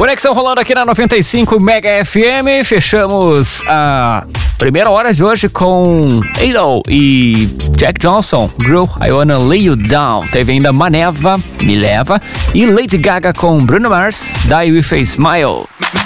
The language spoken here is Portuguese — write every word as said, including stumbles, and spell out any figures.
Conexão rolando aqui na noventa e cinco Mega F M. Fechamos a primeira hora de hoje com Ado e Jack Johnson, Groove, I Wanna Lay You Down. Teve ainda Maneva, Me Leva, e Lady Gaga com Bruno Mars, Die With A Smile.